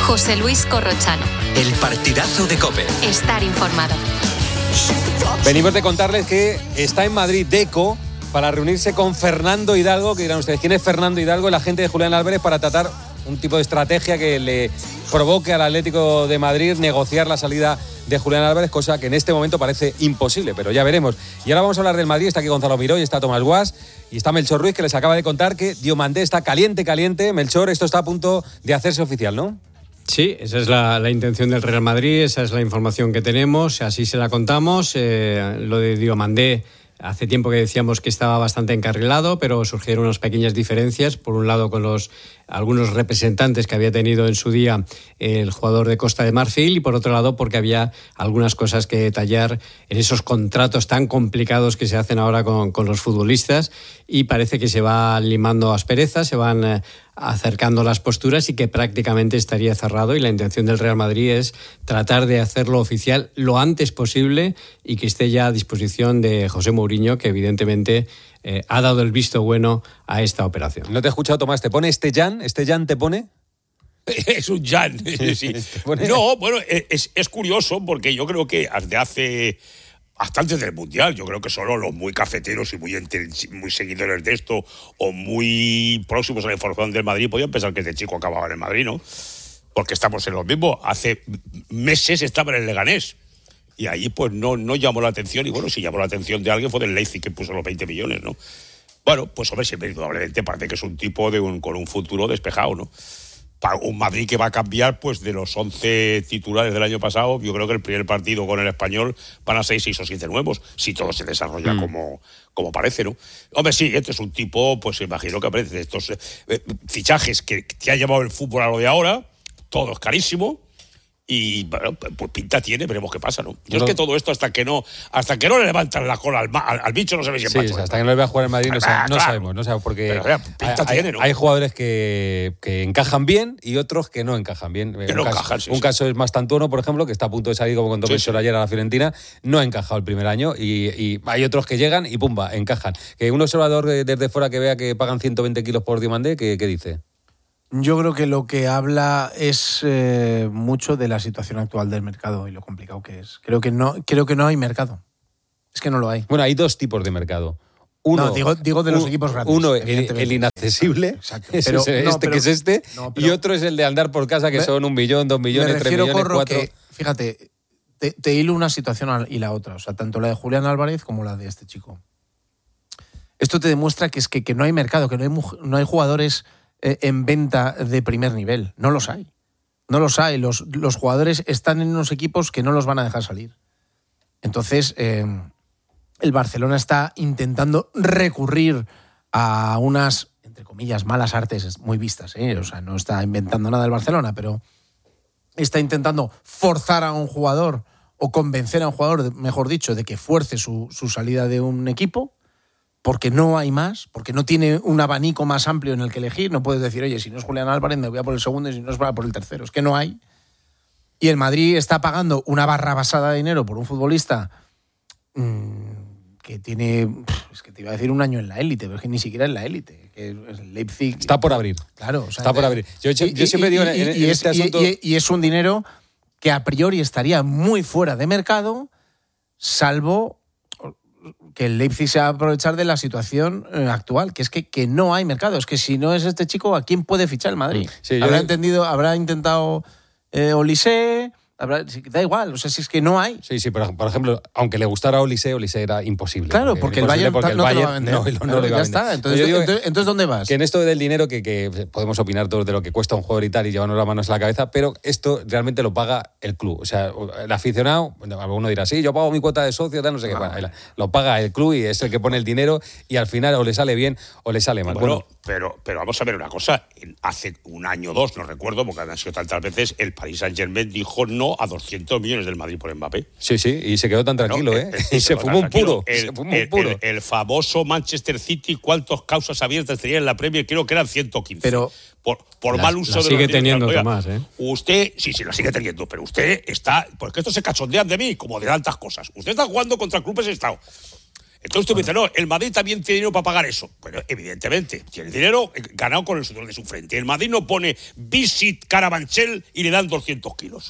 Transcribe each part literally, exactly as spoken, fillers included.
José Luis Corrochano. El partidazo de COPE. Estar informado. Venimos de contarles que está en Madrid Deco para reunirse con Fernando Hidalgo, que dirán ustedes, ¿quién es Fernando Hidalgo? El agente de Julián Álvarez, para tratar un tipo de estrategia que le provoque al Atlético de Madrid negociar la salida de Julián Álvarez, cosa que en este momento parece imposible, pero ya veremos. Y ahora vamos a hablar del Madrid. Está aquí Gonzalo Miró y está Tomás Guas y está Melchor Ruiz, que les acaba de contar que Diomandé está caliente, caliente. Melchor, esto está a punto de hacerse oficial, ¿no? Sí, esa es la, la intención del Real Madrid, esa es la información que tenemos, así se la contamos. Eh, lo de Diomandé, hace tiempo que decíamos que estaba bastante encarrilado, pero surgieron unas pequeñas diferencias. Por un lado, con los algunos representantes que había tenido en su día el jugador de Costa de Marfil, y por otro lado porque había algunas cosas que detallar en esos contratos tan complicados que se hacen ahora con, con los futbolistas, y parece que se va limando asperezas, se van eh, acercando las posturas y que prácticamente estaría cerrado, y la intención del Real Madrid es tratar de hacerlo oficial lo antes posible y que esté ya a disposición de José Mourinho, que evidentemente eh, ha dado el visto bueno a esta operación. No te he escuchado, Tomás. ¿Te pone este Jan? ¿Este Jan te pone? Es un Jan, sí. No, bueno, es, es curioso porque yo creo que desde hace... hasta antes del Mundial, yo creo que solo los muy cafeteros y muy, muy seguidores de esto o muy próximos a la información del Madrid podían pensar que este chico acababa en el Madrid, ¿no? Porque estamos en lo mismo. Hace meses estaba en el Leganés y ahí pues no, no llamó la atención, y bueno, si llamó la atención de alguien fue del Leipzig, que puso los veinte millones, ¿no? Bueno, pues hombre, siempre indudablemente parece que es un tipo de un, con un futuro despejado, ¿no? Para un Madrid que va a cambiar, pues de los once titulares del año pasado, yo creo que el primer partido con el Español van a ser seis o siete nuevos, si todo se desarrolla mm. como, como parece, ¿no? Hombre, sí, este es un tipo, pues imagino que aparece de estos eh, fichajes que te ha llevado el fútbol a lo de ahora, todo es carísimo. Y bueno, pues pinta tiene, veremos qué pasa, ¿no? Yo no. Es que todo esto hasta que no hasta que no le levantan la cola al, al, al bicho no se ve si sí, macho, hasta que no le vea jugar en Madrid no, ah, no claro. sabemos, no sabemos porque pero, o sea, pinta hay, tiene, ¿no? Hay jugadores que, que encajan bien y otros que no encajan bien. Que un no caso, encajan, sí, un sí. caso es Mastantuono, por ejemplo, que está a punto de salir, como contó Melchor sí, sí. ayer a la Fiorentina, no ha encajado el primer año, y, y hay otros que llegan y pumba, encajan. Que un observador desde fuera que vea que pagan ciento veinte kilos por Diomandé, ¿qué, qué dice? Yo creo que lo que habla es eh, mucho de la situación actual del mercado y lo complicado que es. Creo que no, creo que no hay mercado. Es que no lo hay. Bueno, hay dos tipos de mercado. Uno, no, digo, digo de los un, equipos grandes. Uno, el, el inaccesible, exacto. Es Pero, este, no, pero, que es este, no, pero, y otro es el de andar por casa, que me, son un millón, dos millones, tres millones, Corro, cuatro. Que, fíjate, te, te hilo una situación y la otra. O sea, tanto la de Julián Álvarez como la de este chico. Esto te demuestra que es que, que no hay mercado, que no hay, no hay jugadores en venta de primer nivel. No los hay. No los hay. Los, los jugadores están en unos equipos que no los van a dejar salir. Entonces, eh, el Barcelona está intentando recurrir a unas, entre comillas, malas artes muy vistas, ¿eh? O sea, no está inventando nada el Barcelona, pero está intentando forzar a un jugador o convencer a un jugador, mejor dicho, de que fuerce su, su salida de un equipo, porque no hay más, porque no tiene un abanico más amplio en el que elegir. No puedes decir, oye, si no es Julián Álvarez me voy a por el segundo y si no es por el tercero. Es que no hay. Y el Madrid está pagando una barra basada de dinero por un futbolista mmm, que tiene, es que te iba a decir un año en la élite, pero es que ni siquiera en la élite. Que el Leipzig está por abrir. Claro. O sea, está por abrir. Yo, yo, yo y, siempre y, digo y, en, en y este es, asunto... Y, y, y es un dinero que a priori estaría muy fuera de mercado, salvo que el Leipzig se va a aprovechar de la situación actual, que es que, que no hay mercado. Es que si no es este chico, ¿a quién puede fichar el Madrid? Sí, habrá yo... entendido, habrá intentado eh, Olise, habrá, da igual, o sea, si es que no hay. Sí, sí, por, por ejemplo, aunque le gustara a Olise, Olise era imposible. Claro, porque, porque el Bayern porque el no Bayern te lo va a vender. No, no, claro, no lo iba ya a vender. está, entonces, entonces, entonces, entonces ¿dónde vas? Que en esto del dinero, que, que podemos opinar todos de lo que cuesta un jugador y tal, y llevarnos las manos a la cabeza, pero esto realmente lo paga el club. O sea, el aficionado, uno dirá, sí, yo pago mi cuota de socio, tal, no sé ah, qué, bueno, lo paga el club y es el que pone el dinero, y al final o le sale bien o le sale mal. Bueno, bueno pero, pero vamos a ver una cosa. Hace un año o dos, no recuerdo, porque han sido tantas veces, el Paris Saint-Germain dijo no a doscientos millones del Madrid por Mbappé. Sí, sí, y se quedó tan tranquilo, bueno, ¿eh? El, y se fumó un puro. El, se fumó el, un puro. El, el, el famoso Manchester City, ¿cuántas causas abiertas tenía en la Premier? Creo que eran ciento quince. Pero por, por la, mal uso la de sigue los teniendo, Oiga, Tomás, ¿eh? Usted, sí, sí, la sigue teniendo, pero usted está... Porque estos se cachondean de mí, como de tantas cosas. Usted está jugando contra el Club Sestao. Entonces tú me dices, no, el Madrid también tiene dinero para pagar eso. Bueno, evidentemente, tiene dinero ganado con el sudor de su frente. El Madrid no pone Visit Carabanchel y le dan doscientos kilos.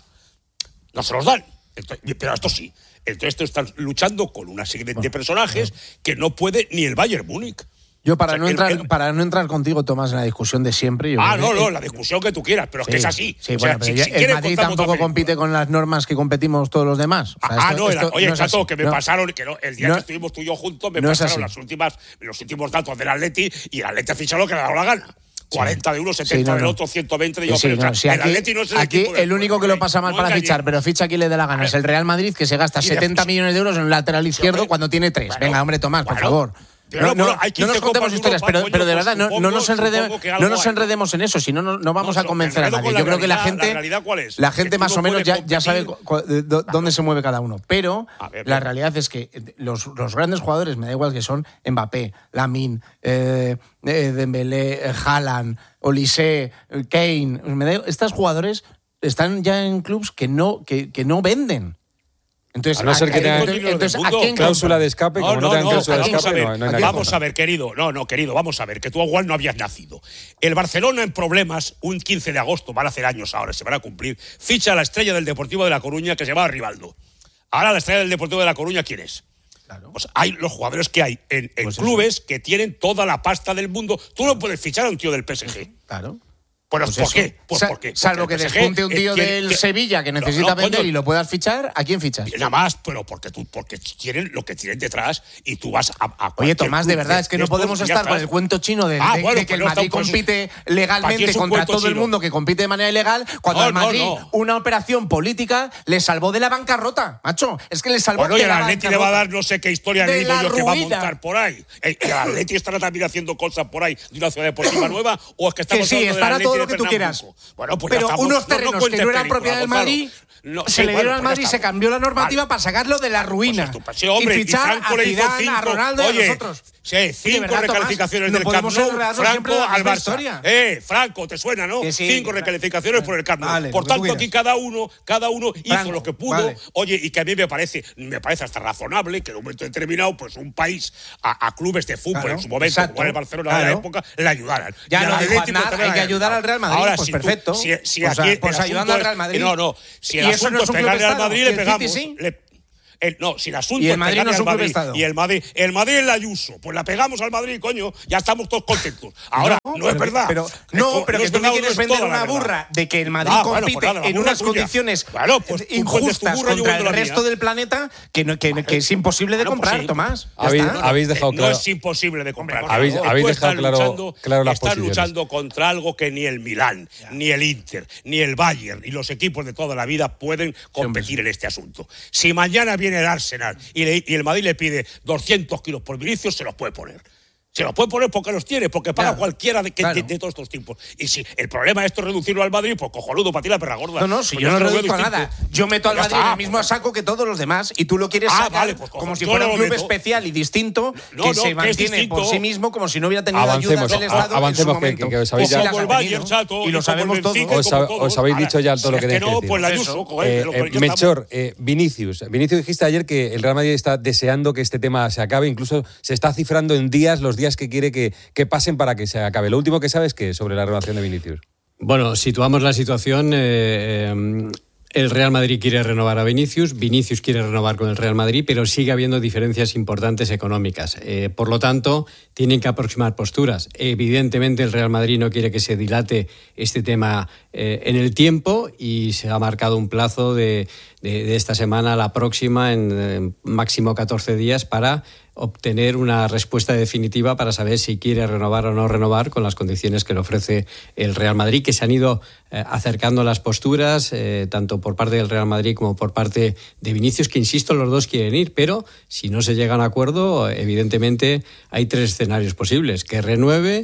No se los dan. Entonces, pero esto sí. Entonces esto están luchando con una serie de, bueno, de personajes bueno. que no puede ni el Bayern Múnich. Yo para, o sea, no el, entrar, el, no entrar contigo, Tomás, en la discusión de siempre... Yo ah, no, que, no, eh, la discusión que tú quieras, pero sí, es que es así. Sí, o bueno, sea, pero si, si si el Madrid tampoco compite con las normas que competimos todos los demás. O sea, ah, esto, no, esto, oye, no es Chato, así. que me no, pasaron, que no, el día no, que estuvimos tú y yo juntos, me no pasaron las últimas, los últimos datos del Atleti y el Atleti ha fichado lo que le ha dado la gana. cuarenta de uno, setenta sí, no, del no. otro, ciento veinte de yo. Sí, no, si el aquí, Atleti no es el aquí equipo el único que lo pasa mal no para engañé. fichar, pero ficha aquí le dé la gana, es el Real Madrid, que se gasta setenta millones de euros en un lateral izquierdo sí, cuando tiene tres. Bueno, Venga, hombre, Tomás, por bueno, favor. Pero, no, bueno, no, no nos contemos historias, pero, pero de verdad, no, no nos, enrede, no nos enredemos en eso, si no, no vamos no, a convencer a nadie. Yo creo que la gente, la, ¿cuál es? la gente más no o menos ya, ya sabe claro. dónde se mueve cada uno. Pero ver, la realidad es que los, los grandes jugadores, me da igual que son Mbappé, Lamine, eh, Dembélé, Haaland, Olise, Kane, me da, estos jugadores están ya en clubs que no, que, que no venden. Entonces, a no ser que tengan entonces, ¿a quién cláusula de escape, como no, no, no tengan no, cláusula de vamos escape, a ver, no, no hay vamos a ver, querido, no, no, querido, vamos a ver, que tú igual no habías nacido. El Barcelona en problemas, un quince de agosto, van a hacer años ahora, se van a cumplir, ficha a la estrella del Deportivo de La Coruña que se llama Rivaldo. Ahora la estrella del Deportivo de La Coruña, ¿quién es? Claro. Pues hay los jugadores que hay en, en pues clubes eso. que tienen toda la pasta del mundo. Tú no puedes fichar a un tío del P S G. Claro. Bueno, pues ¿por eso. qué? Pues Sa- porque, salvo porque que el P S G, despunte un tío eh, tiene, del que, Sevilla que necesita no, no, vender coño, y lo puedas fichar, ¿a quién fichas? Nada más, pero porque tú, porque tienen lo que tienen detrás y tú vas a, a Oye, Tomás, de verdad, es que no podemos estar con el cuento chino de, ah, de, bueno, de que el no Madrid está, pues, compite legalmente contra todo chino. el mundo que compite de manera ilegal, cuando no, al Madrid no, no. una operación política le salvó de la bancarrota, macho. Es que le salvó bueno, de y la el Atleti le va a dar no sé qué historia de le digo yo ruina. que va a montar por ahí. El, el Atleti estará también haciendo cosas por ahí de una ciudad deportiva nueva o es que estamos que sí, estará todo lo que tú quieras. Bueno, pues pero estamos, unos terrenos no, no que no eran propiedad del Madrid no, se sí, le dieron bueno, al Madrid, pues se cambió la normativa vale. para sacarlo de la ruina pues sí, hombre, y fichar y a Zidane, a Ronaldo y a nosotros. Sí, cinco verdad, Tomás, recalificaciones del no Camp Nou, Franco al Barça. Historia. Eh, Franco, ¿te suena, no? Sí, cinco claro. recalificaciones por el Camp Nou. Vale, por tanto, aquí cada uno, cada uno hizo Franco, lo que pudo. vale. Oye, y que a mí me parece, me parece hasta razonable que en un momento determinado, pues un país a, a clubes de fútbol claro, en su momento, exacto, como el Barcelona claro. de la época, le ayudaran. Ya no dijo Aznar, hay que ayudar al Real Madrid, Ahora, pues si perfecto. Tú, si, si pues, aquí pues ayudando al Real Madrid. No, no, si el y eso asunto no es es pegarle al Madrid, le pegamos. Sí? Le, el, no, si el asunto y el es Madrid pegarle no es un al club Madrid estado. y el Madrid, el Madrid es la Ayuso, pues la pegamos al Madrid, coño, ya estamos todos contentos. Ahora, no, no es verdad. Pero, no, pero que tú me quieres vender una burra de que el Madrid ah, bueno, compite pues nada, en unas tuya. condiciones claro, pues, injustas burra, contra el resto del planeta que, no, que, que es imposible de bueno, comprar, pues sí. Tomás. Habéis, habéis dejado claro. No es imposible de comprar. Habéis, habéis dejado claro, luchando, claro las están posiciones. luchando contra algo que ni el Milán, ni el Inter, ni el Bayern, ni los equipos de toda la vida pueden competir en este asunto. Si mañana viene el Arsenal y, le, y el Madrid le pide doscientos kilos por Vinicius, se los puede poner. Se los puede poner porque los tiene, porque paga claro, cualquiera de, que, claro. de, de todos estos tipos. Y si el problema esto es reducirlo al Madrid, pues cojonudo para ti la perra gorda. No, no, si pues yo no reduzco a nada. Yo meto al Madrid en el mismo saco que todos los demás y tú lo quieres ah, sacar vale, pues, como si fuera un club meto. especial y distinto no, que no, se mantiene que por sí mismo como si no hubiera tenido avancemos, ayudas del Estado avancemos en su momento. Que, que os habéis ya, ya, el Bayern, chato, y lo sabemos todos. Os, os habéis dicho ya todo lo que tenéis que decir. Pues la Ayuso, Melchor, Vinicius. Vinicius, dijiste ayer que el Real Madrid está deseando que este tema se acabe, incluso se está cifrando en días, los días que quiere que que pasen para que se acabe. Lo último que sabes que es sobre la renovación de Vinicius. Bueno, situamos la situación. Eh, eh, el Real Madrid quiere renovar a Vinicius, Vinicius quiere renovar con el Real Madrid, pero sigue habiendo diferencias importantes económicas. Eh, por lo tanto, tienen que aproximar posturas. Evidentemente, el Real Madrid no quiere que se dilate este tema eh, en el tiempo y se ha marcado un plazo de, de, de esta semana a la próxima, en eh, máximo catorce días, para obtener una respuesta definitiva para saber si quiere renovar o no renovar con las condiciones que le ofrece el Real Madrid, que se han ido eh, acercando las posturas, eh, tanto por parte del Real Madrid como por parte de Vinicius, que insisto, los dos quieren ir, pero si no se llega a un acuerdo, evidentemente hay tres escenarios posibles: que renueve,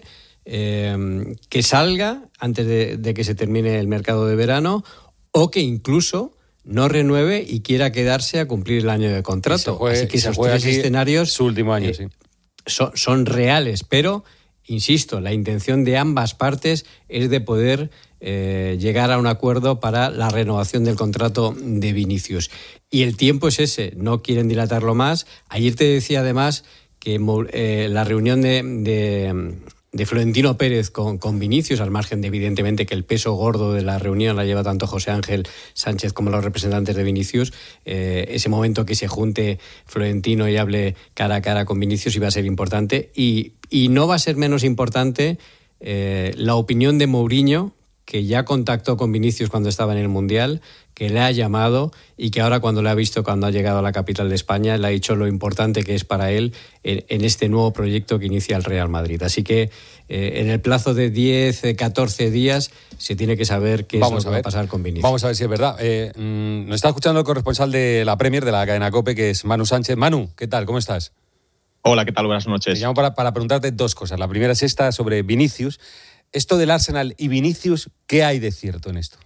eh, que salga antes de, de que se termine el mercado de verano, o que incluso no renueve y quiera quedarse a cumplir el año de contrato. Juegue, Así que esos tres escenarios su último año, eh, sí. son, son reales, pero, insisto, la intención de ambas partes es de poder eh, llegar a un acuerdo para la renovación del contrato de Vinicius. Y el tiempo es ese, no quieren dilatarlo más. Ayer te decía además que eh, la reunión de, de, de Florentino Pérez con, con Vinicius, al margen de evidentemente que el peso gordo de la reunión la lleva tanto José Ángel Sánchez como los representantes de Vinicius, eh, ese momento que se junte Florentino y hable cara a cara con Vinicius iba a ser importante, y, y no va a ser menos importante eh, la opinión de Mourinho, que ya contactó con Vinicius cuando estaba en el Mundial, que le ha llamado y que ahora cuando le ha visto cuando ha llegado a la capital de España le ha dicho lo importante que es para él en, en este nuevo proyecto que inicia el Real Madrid. Así que eh, en el plazo de diez, catorce días se tiene que saber qué Vamos es lo que a ver. va a pasar con Vinicius. Vamos a ver si es verdad. Eh, mmm, nos está escuchando el corresponsal de la Premier, de la cadena COPE, que es Manu Sánchez. Manu, ¿qué tal? ¿Cómo estás? Hola, ¿qué tal? Buenas noches. Te llamo para, para preguntarte dos cosas. La primera es esta sobre Vinicius. Esto del Arsenal y Vinicius, ¿qué hay de cierto en esto?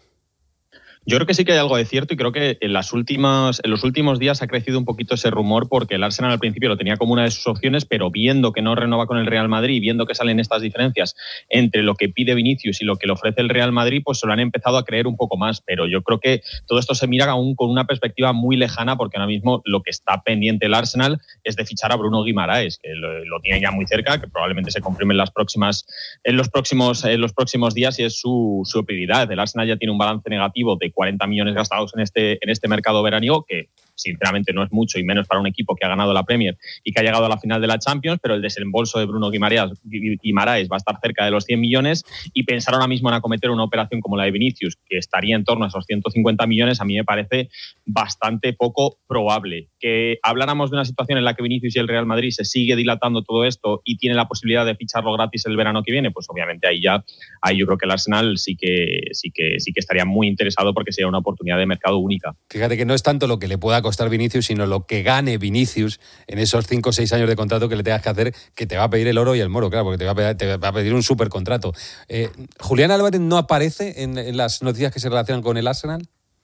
Yo creo que sí que hay algo de cierto y creo que en, las últimas, en los últimos días ha crecido un poquito ese rumor porque el Arsenal al principio lo tenía como una de sus opciones, pero viendo que no renova con el Real Madrid, viendo que salen estas diferencias entre lo que pide Vinicius y lo que le ofrece el Real Madrid, pues se lo han empezado a creer un poco más. Pero yo creo que todo esto se mira aún con una perspectiva muy lejana porque ahora mismo lo que está pendiente el Arsenal es de fichar a Bruno Guimaraes, que lo, lo tiene ya muy cerca, que probablemente se confirme en, las próximas, en, los, próximos, en los próximos días y es su, su prioridad. El Arsenal ya tiene un balance negativo de cuarenta millones gastados en este, en este mercado veraniego, que sinceramente no es mucho y menos para un equipo que ha ganado la Premier y que ha llegado a la final de la Champions, pero el desembolso de Bruno Guimaraes, Guimaraes va a estar cerca de los cien millones y pensar ahora mismo en acometer una operación como la de Vinicius, que estaría en torno a esos ciento cincuenta millones, a mí me parece bastante poco probable. Que habláramos de una situación en la que Vinicius y el Real Madrid se sigue dilatando todo esto y tiene la posibilidad de ficharlo gratis el verano que viene, pues obviamente ahí ya ahí yo creo que el Arsenal sí que, sí que, sí que estaría muy interesado porque sería una oportunidad de mercado única. Fíjate que no es tanto lo que le pueda costar Vinicius, sino lo que gane Vinicius en esos cinco o seis años de contrato que le tengas que hacer, que te va a pedir el oro y el moro, claro, porque te va a pedir, te va a pedir un supercontrato. Eh, ¿Julián Álvarez no aparece en, en las noticias que se relacionan con el Arsenal?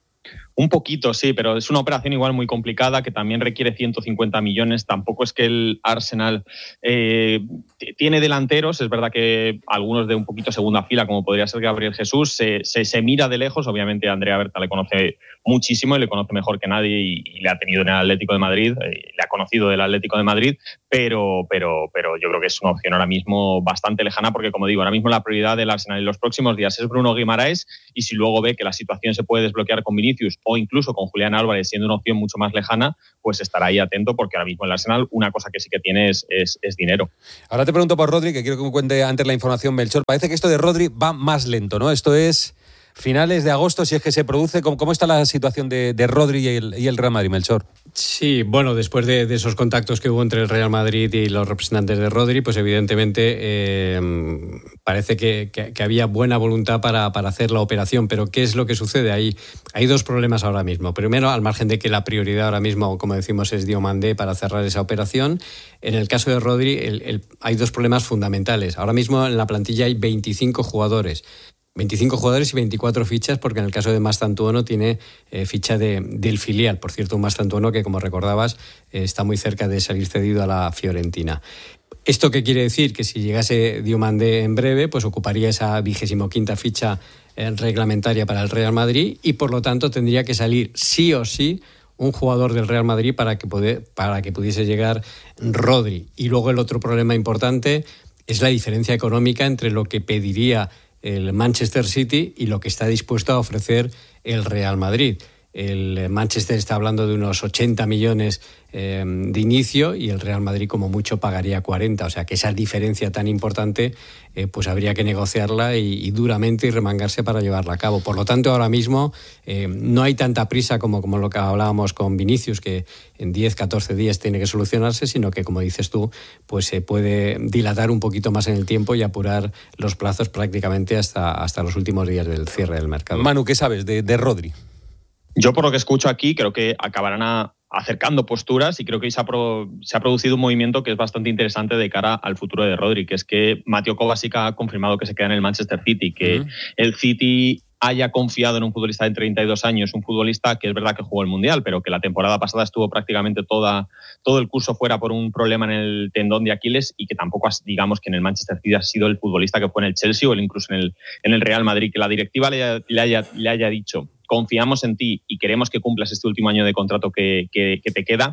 Un poquito, sí, pero es una operación igual muy complicada que también requiere ciento cincuenta millones. Tampoco es que el Arsenal eh, tiene delanteros. Es verdad que algunos de un poquito segunda fila, como podría ser Gabriel Jesús, se, se, se mira de lejos. Obviamente Andrea Berta le conoce muchísimo y le conoce mejor que nadie y, y le ha tenido en el Atlético de Madrid, eh, le ha conocido del Atlético de Madrid, pero, pero, pero yo creo que es una opción ahora mismo bastante lejana porque, como digo, ahora mismo la prioridad del Arsenal en los próximos días es Bruno Guimaraes y si luego ve que la situación se puede desbloquear con Vinicius o incluso con Julián Álvarez siendo una opción mucho más lejana, pues estará ahí atento porque ahora mismo el Arsenal una cosa que sí que tiene es, es, es dinero. Ahora te pregunto por Rodri, que quiero que me cuente antes la información, Melchor. Parece que esto de Rodri va más lento, ¿no? Esto es finales de agosto, si es que se produce. ¿Cómo, cómo está la situación de, de Rodri y el, y el Real Madrid, Melchor? Sí, bueno, después de, de esos contactos que hubo entre el Real Madrid y los representantes de Rodri, pues evidentemente eh, parece que, que, que había buena voluntad para, para hacer la operación, pero ¿qué es lo que sucede? Hay, hay dos problemas ahora mismo. Primero, al margen de que la prioridad ahora mismo, como decimos, es Diomandé para cerrar esa operación, en el caso de Rodri el, el, hay dos problemas fundamentales. Ahora mismo en la plantilla hay veinticinco jugadores. veinticinco jugadores y veinticuatro fichas, porque en el caso de Mastantuono tiene eh, ficha de, del filial. Por cierto, un Mastantuono que, como recordabas, eh, está muy cerca de salir cedido a la Fiorentina. ¿Esto qué quiere decir? Que si llegase Diomandé en breve, pues ocuparía esa vigésimo quinta ficha eh, reglamentaria para el Real Madrid y, por lo tanto, tendría que salir sí o sí un jugador del Real Madrid para que, poder, para que pudiese llegar Rodri. Y luego el otro problema importante es la diferencia económica entre lo que pediría el Manchester City y lo que está dispuesto a ofrecer el Real Madrid. El Manchester está hablando de unos ochenta millones eh, de inicio y el Real Madrid como mucho pagaría cuarenta. O sea que esa diferencia tan importante eh, pues habría que negociarla y, y duramente y remangarse para llevarla a cabo. Por lo tanto, ahora mismo eh, no hay tanta prisa como, como lo que hablábamos con Vinicius, que en diez, catorce días tiene que solucionarse, sino que, como dices tú, pues se puede dilatar un poquito más en el tiempo y apurar los plazos prácticamente hasta, hasta los últimos días del cierre del mercado. Manu, ¿qué sabes de, de Rodri? Yo, por lo que escucho aquí, creo que acabarán a, acercando posturas y creo que se ha, pro, se ha producido un movimiento que es bastante interesante de cara al futuro de Rodri, que es que Mateo Kovacic ha confirmado que se queda en el Manchester City, que uh-huh. el City haya confiado en un futbolista de treinta y dos años, un futbolista que es verdad que jugó el Mundial, pero que la temporada pasada estuvo prácticamente toda, todo el curso fuera por un problema en el tendón de Aquiles y que tampoco, digamos, que en el Manchester City ha sido el futbolista que fue en el Chelsea o incluso en el, en el Real Madrid, que la directiva le, le, haya, le haya dicho: confiamos en ti y queremos que cumplas este último año de contrato que, que, que te queda.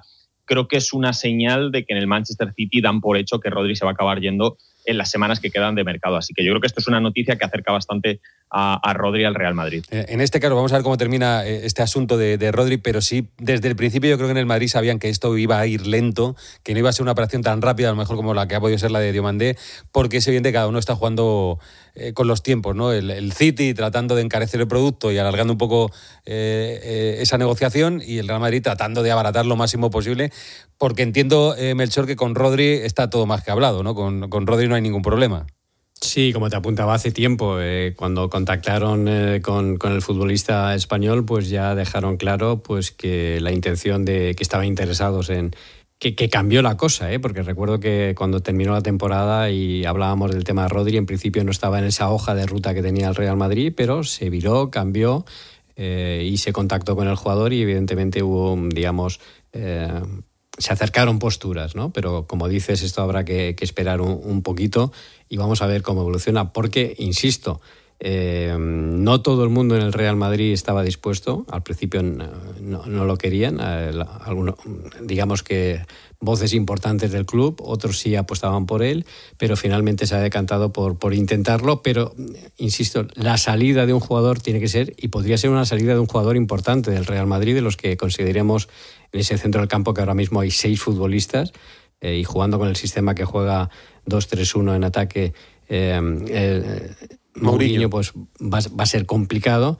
creo que es una señal de que en el Manchester City dan por hecho que Rodri se va a acabar yendo en las semanas que quedan de mercado. Así que yo creo que esto es una noticia que acerca bastante a, a Rodri al Real Madrid. En este caso, vamos a ver cómo termina este asunto de, de Rodri, pero sí, desde el principio yo creo que en el Madrid sabían que esto iba a ir lento, que no iba a ser una operación tan rápida, a lo mejor como la que ha podido ser la de Diomandé, porque es evidente que cada uno está jugando eh, con los tiempos, ¿no? El, el City tratando de encarecer el producto y alargando un poco eh, eh, esa negociación, y el Real Madrid tratando de abaratar lo máximo posible, porque entiendo, eh, Melchor, que con Rodri está todo más que hablado, ¿no? Con, con Rodri no hay ningún problema. Sí, como te apuntaba hace tiempo, eh, cuando contactaron eh, con, con el futbolista español, pues ya dejaron claro pues que la intención de que estaban interesados en que, que cambió la cosa, eh, porque recuerdo que cuando terminó la temporada y hablábamos del tema de Rodri, en principio no estaba en esa hoja de ruta que tenía el Real Madrid, pero se viró, cambió eh, y se contactó con el jugador y evidentemente hubo, digamos, eh, se acercaron posturas, ¿no? Pero como dices, esto habrá que, que esperar un, un poquito y vamos a ver cómo evoluciona, porque, insisto, eh, no todo el mundo en el Real Madrid estaba dispuesto, al principio no, no, no lo querían, eh, algunos, digamos que voces importantes del club, otros sí apostaban por él, pero finalmente se ha decantado por, por intentarlo, pero, insisto, la salida de un jugador tiene que ser, y podría ser una salida de un jugador importante del Real Madrid, de los que consideremos en ese centro del campo que ahora mismo hay seis futbolistas, eh, y jugando con el sistema que juega dos tres uno en ataque, eh, eh, Mourinho pues va, va a ser complicado.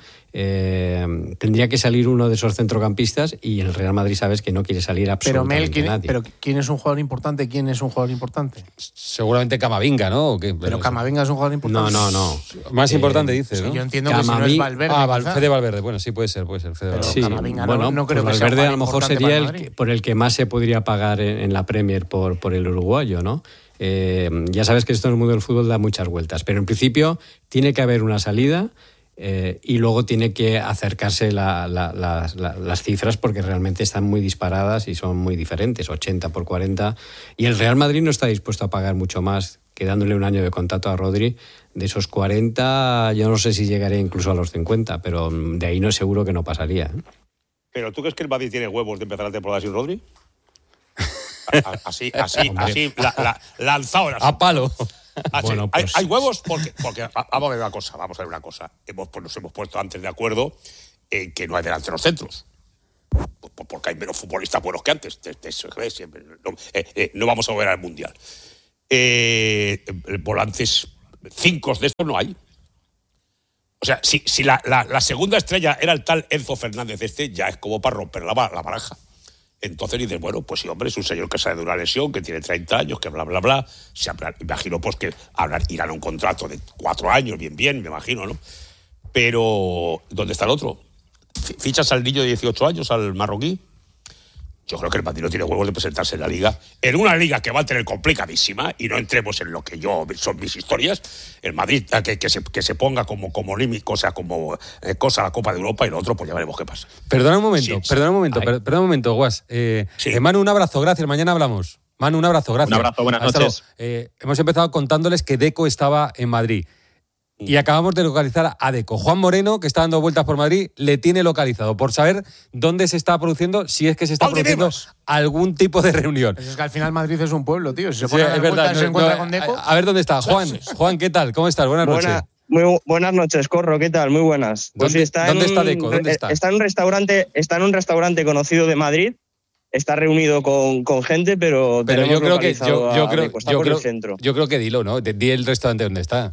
Eh, tendría que salir uno de esos centrocampistas y el Real Madrid sabes que no quiere salir absolutamente pero Mel, ¿quién, nadie. Pero ¿quién es un jugador importante? ¿Quién es un jugador importante? Seguramente Camavinga, ¿no? ¿O qué? Pero, pero Camavinga es un jugador importante. No, no, no. Más eh, importante, dices, sí, ¿no? Yo entiendo Camavi... que si no es Valverde. Ah, Val... Fede Valverde. Bueno, sí, puede ser, puede ser. Fede Valverde. Sí, Camavinga, bueno, no, no creo pues que Valverde sea a lo mejor sería el que, por el que más se podría pagar en, en la Premier por, por el uruguayo, ¿no? Eh, ya sabes que esto en el mundo del fútbol da muchas vueltas, pero en principio tiene que haber una salida eh, y luego tiene que acercarse la, la, la, la, las cifras, porque realmente están muy disparadas y son muy diferentes, ochenta por cuarenta, y el Real Madrid no está dispuesto a pagar mucho más que dándole un año de contrato a Rodri. De esos cuarenta, yo no sé si llegaría incluso a los cincuenta, pero de ahí no es seguro que no pasaría, ¿eh? ¿Pero tú crees que el Madrid tiene huevos de empezar la temporada sin Rodri? Así, así, así, la, la, lanzado a palo. Así, bueno, pues... hay, hay huevos porque, porque vamos a ver una cosa, vamos a ver una cosa. Hemos, pues nos hemos puesto antes de acuerdo en que no hay delanteros centros. Porque hay menos futbolistas buenos que antes. Eso, siempre, no, eh, eh, no vamos a ver al Mundial. Eh, volantes, cinco de estos no hay. O sea, si, si la, la, la segunda estrella era el tal Enzo Fernández, este ya es como para romper la, la baraja. Entonces dices, bueno, pues sí, hombre, es un señor que sale de una lesión, que tiene treinta años, que bla, bla, bla. Se habla, imagino pues que hablar, irán a un contrato de cuatro años, bien, bien, me imagino, ¿no? Pero, ¿dónde está el otro? ¿Fichas al niño de dieciocho años, al marroquí? Yo creo que el Madrid no tiene huevos de presentarse en la Liga. En una Liga que va a tener complicadísima, y no entremos en lo que yo son mis historias, el Madrid que, que, se, que se ponga como, como límite, o sea, como eh, cosa la Copa de Europa, y lo otro, pues ya veremos qué pasa. Perdona un momento, Sí, perdona un momento, Ay. perdona un momento, Guas. Eh, Sí. eh, Manu, un abrazo, gracias, mañana hablamos. Manu, un abrazo, gracias. Un abrazo, buenas Hasta noches. luego. Eh, hemos empezado contándoles que Deco estaba en Madrid. Y acabamos de localizar a Deco. Juan Moreno, que está dando vueltas por Madrid, le tiene localizado por saber dónde se está produciendo, si es que se está ¿Dónde produciendo vemos? algún tipo de reunión. Pues es que al final Madrid es un pueblo, tío. Si se Sí, pone a dar es verdad, vueltas y no, se encuentra no, con Deco. A, a ver dónde está. Juan, Juan, ¿qué tal? ¿Cómo estás? Buenas Buena, noches. muy buenas noches, Corro, ¿qué tal? Muy buenas. Pues ¿Dónde- está dónde en está un- Deco? ¿Dónde está? Está en un restaurante, está en un restaurante conocido de Madrid. Está reunido con, con gente, pero, Pero tenemos yo creo que localizado yo, yo a creo, Deco. Está yo por creo, el centro. yo creo que dilo, ¿no? Di el restaurante donde está.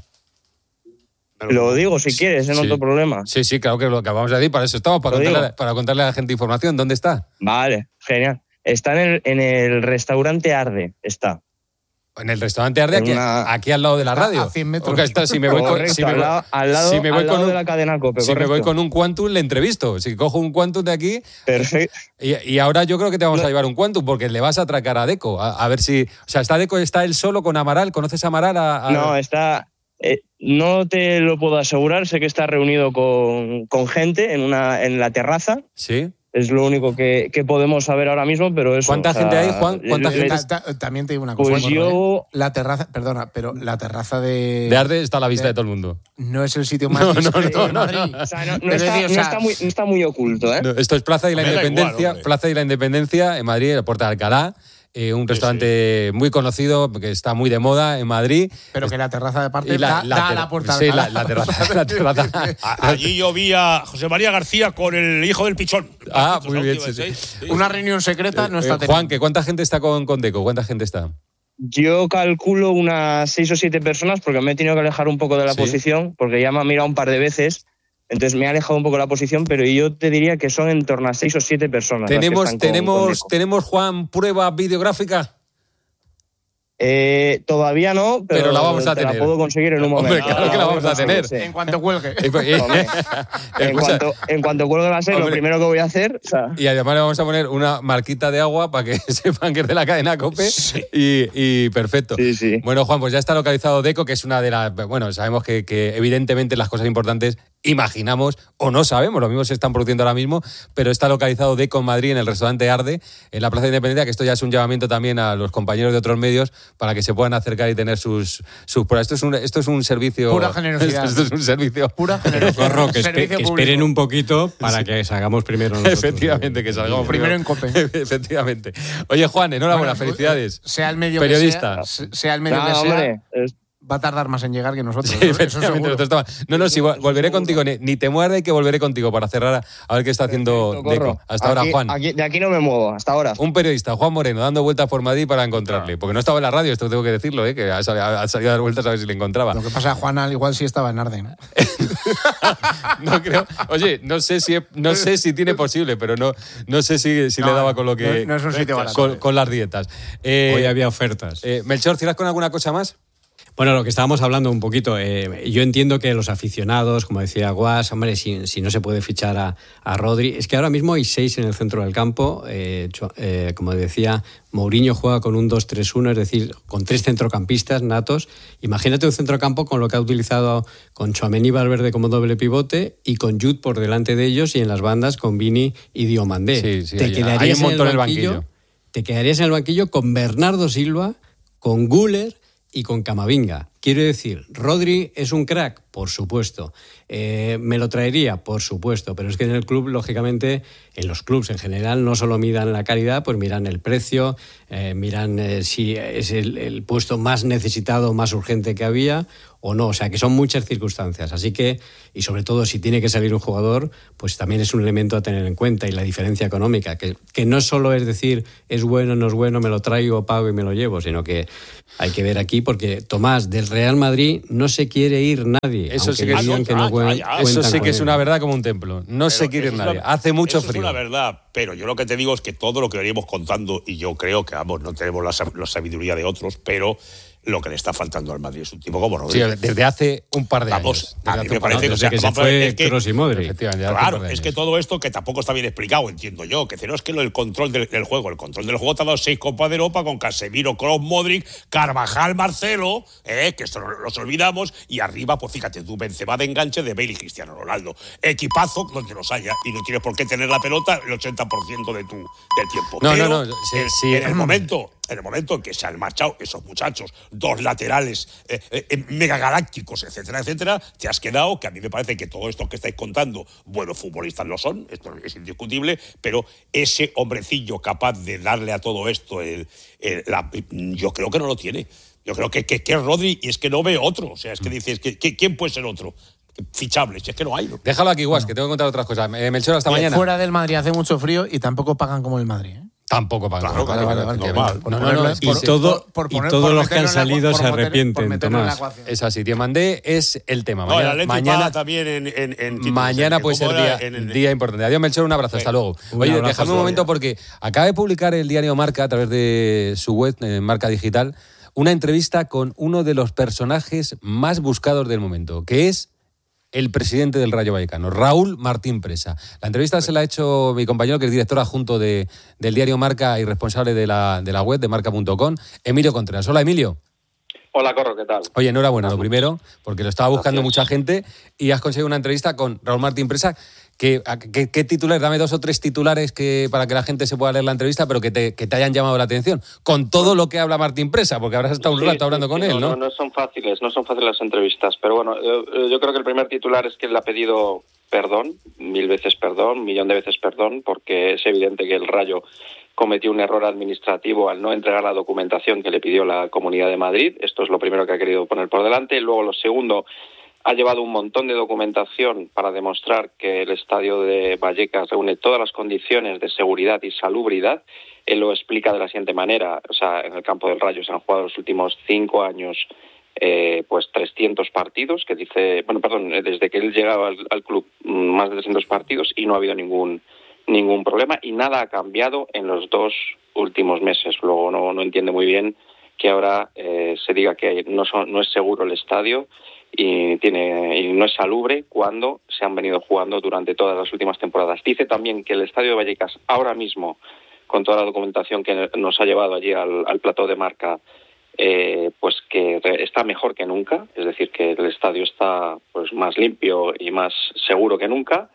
Lo digo si quieres, no Sí. otro problema. Sí, sí, claro que lo acabamos de decir, para eso estamos, para Lo contarle, digo. para contarle a la gente información. ¿Dónde está? Vale, genial. Está en el, en el restaurante Arde, está. En el restaurante Arde, En aquí, una- aquí al lado de la Está radio. a cien metros. Porque está, si me voy con, Correcto, si me al voy- lado, al lado, si me voy al con lado un- de la cadena COPE, si me voy correcto. con un Quantum, le entrevisto. Si cojo un Quantum de aquí. Perfecto. Y, y ahora yo creo que te vamos No. a llevar un Quantum, porque le vas a atracar a Deco. A, a ver si. O sea, está Deco, está él solo con Amaral. ¿Conoces a Amaral? A, a- No, está. eh, no te lo puedo asegurar. Sé que está reunido con, con gente en, una, en la terraza. Sí. Es lo único que, que podemos saber ahora mismo, pero eso... ¿Cuánta o sea, gente hay, Juan? ¿Cuánta le- gente? le- Ta- ta- También te digo una cosa. Pues Borja, yo- ¿eh? La terraza, perdona, pero la terraza de. De Arde está a la vista de- de todo el mundo. No es el sitio más No, no, discreto no, de no, Madrid. no. O sea, no, no Pero está, decir, o no sea, está muy, no está muy oculto, ¿eh? No, esto es Plaza de la Me da igual, Independencia, hombre. Plaza de la Independencia en Madrid, en la Puerta de Alcalá, eh, un restaurante muy conocido que está muy de moda en Madrid. Pero que la terraza de parte Y la- da, la da a ter- la puerta. sí, de la- Alcalá. la terraza- la terraza. A- Allí yo vi a José María García con el hijo del pichón. Ah, Las muy fotos bien, últimas, sí, sí. ¿eh? Sí. Una reunión secreta no Eh, está eh, teniendo. Juan, ¿que ¿cuánta gente está con, con Deco? ¿Cuánta gente está? Yo calculo unas seis o siete personas porque me he tenido que alejar un poco de la Sí. posición porque ya me ha mirado un par de veces. Entonces me ha alejado un poco de la posición, pero yo te diría que son en torno a seis o siete personas. las que ¿Tenemos, están con- tenemos, con Deco. tenemos, Juan, prueba videográfica? Eh, todavía no, pero, Pero la vamos a te tener. la puedo conseguir en un Hombre, momento. claro que la vamos a Sí, tener. sí. En cuanto cuelgue. Hombre, En Escucha, cuanto, en cuanto cuelgue la serie, lo Hombre. primero que voy a hacer... O sea, y además le vamos a poner una marquita de agua para que sepan que es de la cadena COPE. Y, y perfecto. Sí, sí. Bueno, Juan, pues ya está localizado Deco, que es una de las... Bueno, sabemos que, que evidentemente las cosas importantes imaginamos o no sabemos, lo mismo se están produciendo ahora mismo, pero está localizado Deco en Madrid, en el restaurante Arde, en la Plaza de Independencia, que esto ya es un llamamiento también a los compañeros de otros medios para que se puedan acercar y tener sus, sus pruebas. Esto es un, esto es un servicio... Pura generosidad. Esto es un servicio... Pura generosidad. Corro, que, espe- Servicio que público. esperen un poquito para que salgamos primero nosotros. Efectivamente, que salgamos Primero en COPE. Efectivamente. Oye, Juan, enhorabuena, Bueno, felicidades. Sea el medio Periodista. que sea, sea el medio no, que sea, hombre, es- va a tardar más en llegar que nosotros. Sí, ¿no? Eso efectivamente, seguro. nosotros estamos- No, no, sí, vol- volveré contigo. Ni, ni te muerde que volveré contigo para cerrar a, a ver qué está haciendo Perfecto, Deco. corro. Hasta ahora, Aquí- Juan. aquí- de aquí no me muevo, hasta ahora. Un periodista, Juan Moreno, dando vueltas por Madrid para encontrarle. Porque no estaba en la radio, esto tengo que decirlo, ¿eh? Que ha salido, ha salido a dar vueltas a ver si le encontraba. Lo que pasa, Juan, al igual sí estaba en Arde. ¿no? No creo. Oye, no sé si no sé si tiene posible, pero no, no sé si, si No, le daba no, con lo que. no- no es un sitio barato. con, con las dietas. Eh, Hoy había ofertas. eh, Melchor, ¿cierras con alguna cosa más? Bueno, lo que estábamos hablando un poquito, eh, yo entiendo que los aficionados, como decía Guas, hombre, si, si no se puede fichar a, a Rodri, es que ahora mismo hay seis en el centro del campo, eh, cho- eh, como decía, Mourinho juega con un dos tres uno, es decir, con tres centrocampistas natos. Imagínate un centrocampo con lo que ha utilizado con Tchouaméni, Valverde como doble pivote y con Jude por delante de ellos y en las bandas con Vini y Diomandé. Sí, sí, te hay- quedarías hay un montón en en el banquillo. Te quedarías en el banquillo con Bernardo Silva, con Güler y con Camavinga. Quiero decir, Rodri es un crack, por supuesto. Eh, ¿Me lo traería? Por supuesto. Pero es que en el club, lógicamente, en los clubs en general, no solo miran la calidad, pues miran el precio, eh, miran eh, si es el, el puesto más necesitado, más urgente que había o no. O sea, que son muchas circunstancias. Así que, y sobre todo, si tiene que salir un jugador, pues también es un elemento a tener en cuenta. Y la diferencia económica, que, que no solo es decir, es bueno, no es bueno, me lo traigo, pago y me lo llevo, sino que hay que ver aquí, porque Tomás, del Real Madrid no se quiere ir nadie. Eso aunque sí que- digan Ah, que no, no ya, cuen- ya. cuentan Eso sí con que es él. una verdad como un templo. No se Pero quiere ir eso es nadie. una- Hace mucho eso frío. Es una verdad, pero yo lo que te digo es que todo lo que veníamos contando, y yo creo que vamos, no tenemos la, sab- la sabiduría de otros, pero lo que le está faltando al Madrid es un tipo como Sí, Rodri. desde hace un par de Vamos, años. a Desde mí hace me un par de parece años. que, o sea, Desde que se vamos a ver, fue es que- Kroos y Modric. Efectivamente, desde hace un Claro, par de es que años. todo esto que tampoco está bien explicado, entiendo yo, que no es que lo del control del, del juego, el control del juego te ha dado seis Copas de Europa con Casemiro, Kroos, Modric, Carvajal, Marcelo, eh, que esto no los olvidamos, y arriba, pues fíjate tú, Benzema de enganche de Bale y Cristiano Ronaldo. Equipazo donde los haya, y no tienes por qué tener la pelota el ochenta por ciento de tu, del tiempo. No, Pero no, no, sí, en, sí. en el momento... En el momento en que se han marchado esos muchachos, dos laterales eh, eh, megagalácticos, etcétera, etcétera, te has quedado, que a mí me parece que todos estos que estáis contando, buenos futbolistas lo son, esto es indiscutible, pero ese hombrecillo capaz de darle a todo esto, el, el- la- yo creo que no lo tiene. Yo creo que, que, que es Rodri, y es que no ve otro. O sea, es que dices, que, que- ¿quién puede ser otro? Fichable, si es que no hay. ¿no? Déjalo aquí, Guas, que tengo que contar otras cosas. Eh, Melchor, hasta Oye, mañana. Fuera del Madrid hace mucho frío y tampoco pagan como el Madrid. ¿eh? Tampoco para Claro, Vale, vale, vale. normal. Por No, no, ponerlo- no, Y por- todo- por- por y poner- todos por los que han meterlo en la- salido por se meter- por arrepienten, meterlo en la Tomás. ecuación. Es así, Diamandé es el tema. No, el Mañana, Atleti mañana, paga también en, en, en títulos, mañana en- puede ser ¿cómo era? día, En- en- día importante. Adiós, Melchor, un abrazo, hasta luego. Un Oye, abrazo, déjame un hasta momento luego. porque acaba de publicar el diario Marca a través de su web, eh, Marca Digital, una entrevista con uno de los personajes más buscados del momento, que es el presidente del Rayo Vallecano, Raúl Martín Presa. La entrevista se la ha hecho mi compañero, que es director adjunto de, del diario Marca y responsable de la, de la web de marca punto com, Emilio Contreras. Hola, Emilio. Hola, Corro, ¿qué tal? Oye, enhorabuena, lo primero, porque lo estaba buscando Gracias. mucha gente y has conseguido una entrevista con Raúl Martín Presa, ¿Qué, qué, qué titulares? Dame dos o tres titulares que para que la gente se pueda leer la entrevista, pero que te, que te hayan llamado la atención. Con todo lo que habla Martín Presa, porque habrás estado un sí, rato hablando sí, con sí, él, ¿no? ¿no? No, no son fáciles, no son fáciles las entrevistas. Pero bueno, yo, yo creo que el primer titular es que él ha pedido perdón, mil veces perdón, millón de veces perdón, porque es evidente que el Rayo cometió un error administrativo al no entregar la documentación que le pidió la Comunidad de Madrid. Esto es lo primero que ha querido poner por delante. Luego, lo segundo, ha llevado un montón de documentación para demostrar que el estadio de Vallecas reúne todas las condiciones de seguridad y salubridad. Él lo explica de la siguiente manera. O sea, en el campo del Rayo se han jugado los últimos cinco años eh, pues trescientos partidos, que dice, bueno, perdón, desde que él llegaba al, al club, más de trescientos partidos, y no ha habido ningún ningún problema, y nada ha cambiado en los dos últimos meses. Luego no, no entiende muy bien que ahora eh, se diga que no, son, no es seguro el estadio y, tiene, y no es salubre cuando se han venido jugando durante todas las últimas temporadas. Dice también que el estadio de Vallecas ahora mismo, con toda la documentación que nos ha llevado allí al, al plató de Marca, eh, pues que está mejor que nunca, es decir, que el estadio está pues más limpio y más seguro que nunca.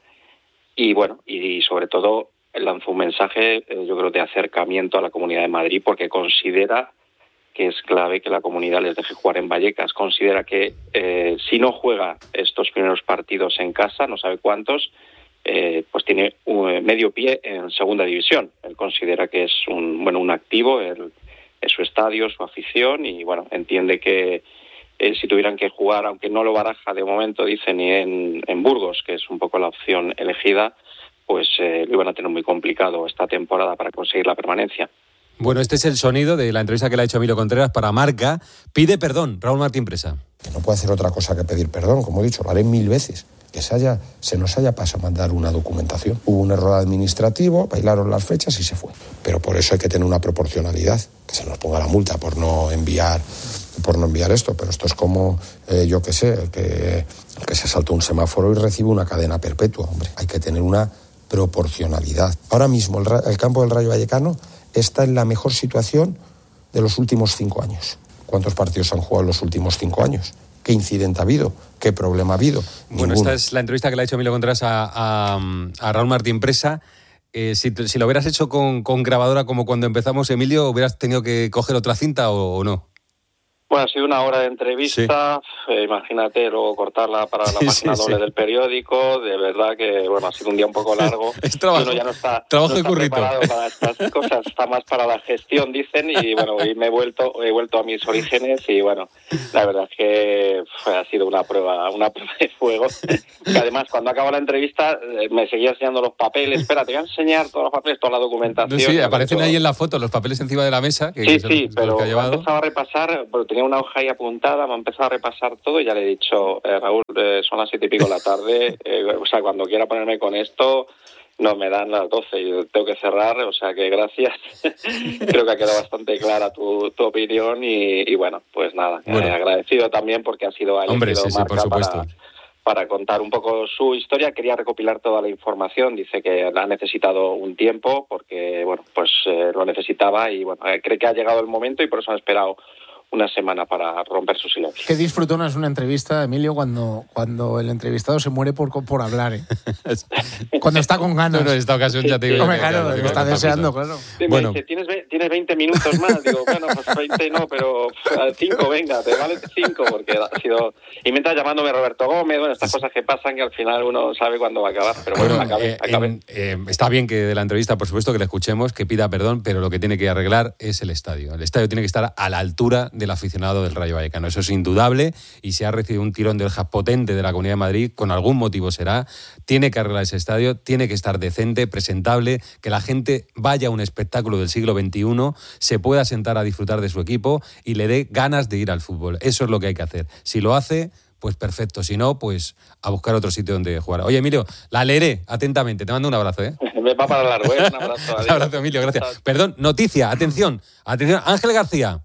Y bueno, y sobre todo lanzó un mensaje, eh, yo creo, de acercamiento a la Comunidad de Madrid, porque considera que es clave que la comunidad les deje jugar en Vallecas. Considera que eh, si no juega estos primeros partidos en casa, no sabe cuántos, eh, pues tiene un medio pie en segunda división. Él considera que es un bueno un activo, el, es su estadio, su afición, y bueno, entiende que Eh, si tuvieran que jugar, aunque no lo baraja de momento, dice, ni en, en Burgos, que es un poco la opción elegida, pues eh, lo iban a tener muy complicado esta temporada para conseguir la permanencia. Bueno, este es el sonido de la entrevista que le ha hecho Emilio Contreras para Marca. Pide perdón, Raúl Martín Presa. Que no puede hacer otra cosa que pedir perdón, como he dicho, lo haré mil veces. Que se, haya, se nos haya pasado mandar una documentación. Hubo un error administrativo, bailaron las fechas y se fue. Pero por eso hay que tener una proporcionalidad, que se nos ponga la multa por no enviar... por no enviar esto, pero esto es como, eh, yo qué sé, el que, el que se saltó un semáforo y recibe una cadena perpetua, hombre. Hay que tener una proporcionalidad. Ahora mismo el, el campo del Rayo Vallecano está en la mejor situación de los últimos cinco años. ¿Cuántos partidos han jugado en los últimos cinco años? ¿Qué incidente ha habido? ¿Qué problema ha habido? Bueno, Ninguno. Esta es la entrevista que le ha hecho Emilio Contreras a, a, a Raúl Martín Presa. Eh, si, si lo hubieras hecho con, con grabadora como cuando empezamos, Emilio, ¿hubieras tenido que coger otra cinta o, o no? Bueno, ha sido una hora de entrevista, sí. eh, imagínate luego cortarla para la sí, página sí, doble sí. del periódico, de verdad que bueno ha sido un día un poco largo. Es trabajo, uno ya no está, trabajo no está de currito. preparado para estas cosas, está más para la gestión, dicen, y bueno, hoy me he vuelto, he vuelto a mis orígenes y bueno, la verdad es que fue, ha sido una prueba, una prueba de fuego. Que además cuando acabó la entrevista eh, me seguía enseñando los papeles, espera, te voy a enseñar todos los papeles, toda la documentación. No, sí, aparecen hecho... ahí en la foto los papeles encima de la mesa. Que, sí, que sí, el, pero que ha llevado. he empezado a repasar, bueno, tenía una hoja ahí apuntada, me ha empezado a repasar todo y ya le he dicho, eh, Raúl, eh, son las siete y pico de la tarde, eh, o sea, cuando quiera ponerme con esto, no, me dan las doce, yo tengo que cerrar, o sea que gracias. Creo que ha quedado bastante clara tu, tu opinión y, y bueno, pues nada, bueno. Eh, agradecido también porque ha sido elegido Hombre, sí, sí, Marca por supuesto. para, para contar un poco su historia. Quería recopilar toda la información, dice que ha necesitado un tiempo porque, bueno, pues eh, lo necesitaba y bueno, eh, cree que ha llegado el momento y por eso han esperado una semana para romper su silencio. Qué disfrutona es una entrevista, Emilio, cuando, cuando el entrevistado se muere por, por hablar, ¿eh? Cuando está con ganas. No, no, en esta ocasión ya te digo. Sí, sí. Claro, claro, está deseando, claro. Sí, bueno. Me dice, ¿tienes, ¿tienes veinte minutos más? Digo, bueno, pues veinte no, pero cinco, venga, te vale cinco, porque ha sido... Y mientras llamándome Roberto Gómez, bueno, estas cosas que pasan que al final uno sabe cuándo va a acabar, pero bueno, bueno acabé, eh, acabé. En, eh, está bien que de la entrevista, por supuesto, que le escuchemos, que pida perdón, pero lo que tiene que arreglar es el estadio. El estadio tiene que estar a la altura del aficionado del Rayo Vallecano. Eso es indudable y si ha recibido un tirón de orejas potente de la Comunidad de Madrid, con algún motivo será, tiene que arreglar ese estadio, tiene que estar decente, presentable, que la gente vaya a un espectáculo del siglo veintiuno, se pueda sentar a disfrutar de su equipo y le dé ganas de ir al fútbol. Eso es lo que hay que hacer. Si lo hace, pues perfecto. Si no, pues a buscar otro sitio donde jugar. Oye, Emilio, la leeré atentamente. Te mando un abrazo, ¿eh? Me va para largo, ¿eh? Un abrazo. Un abrazo, Emilio, gracias. Perdón, noticia, atención, atención. Ángel García.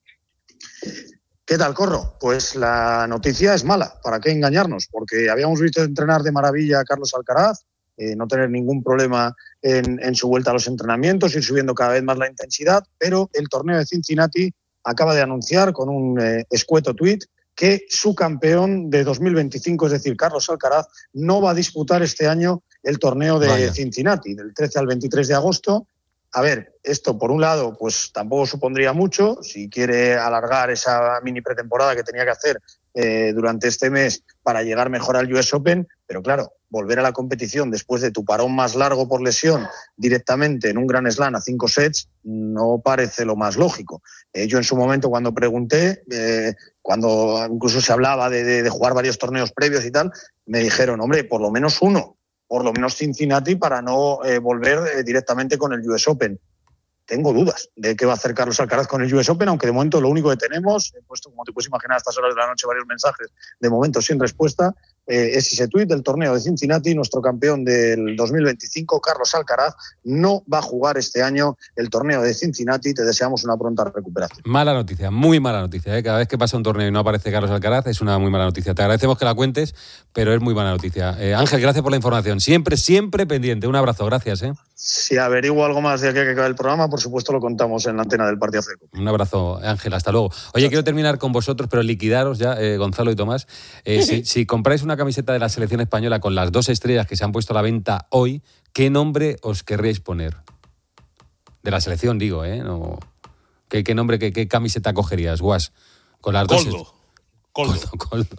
¿Qué tal, Corro? Pues la noticia es mala, ¿para qué engañarnos? Porque habíamos visto entrenar de maravilla a Carlos Alcaraz, eh, no tener ningún problema en, en su vuelta a los entrenamientos, ir subiendo cada vez más la intensidad, pero el torneo de Cincinnati acaba de anunciar con un eh, escueto tuit que su campeón de dos mil veinticinco, es decir, Carlos Alcaraz, no va a disputar este año el torneo de Vaya. Cincinnati, del trece al veintitrés de agosto. A ver, esto por un lado, pues tampoco supondría mucho. Si quiere alargar esa mini pretemporada que tenía que hacer eh, durante este mes para llegar mejor al U S Open, pero claro, volver a la competición después de tu parón más largo por lesión directamente en un Grand Slam a cinco sets no parece lo más lógico. Eh, yo en su momento cuando pregunté, eh, cuando incluso se hablaba de, de, de jugar varios torneos previos y tal, me dijeron, hombre, por lo menos uno, por lo menos Cincinnati para no eh, volver eh, directamente con el U S Open. Tengo dudas de qué va a hacer Carlos Alcaraz con el U S Open, aunque de momento lo único que tenemos, he puesto, como te puedes imaginar, a estas horas de la noche varios mensajes, de momento sin respuesta, eh, es ese tuit del torneo de Cincinnati. Nuestro campeón del dos mil veinticinco, Carlos Alcaraz, no va a jugar este año el torneo de Cincinnati. Te deseamos una pronta recuperación. Mala noticia, muy mala noticia, ¿eh? Cada vez que pasa un torneo y no aparece Carlos Alcaraz es una muy mala noticia. Te agradecemos que la cuentes, pero es muy mala noticia. Eh, Ángel, gracias por la información. Siempre, siempre pendiente. Un abrazo, gracias. ¿eh? Si averiguo algo más de aquí a que acabe el programa, por supuesto lo contamos en la antena del Partidazo de Cope. Un abrazo, Ángel, hasta luego. Oye, quiero terminar con vosotros, pero liquidaros ya, eh, Gonzalo y Tomás. Eh, si, si compráis una camiseta de la selección española con las dos estrellas que se han puesto a la venta hoy, ¿qué nombre os querríais poner? De la selección, digo, ¿eh? No, ¿qué, qué nombre, qué, qué camiseta cogerías, Guas? Con las Coldo. dos. Coldo. Coldo, Coldo.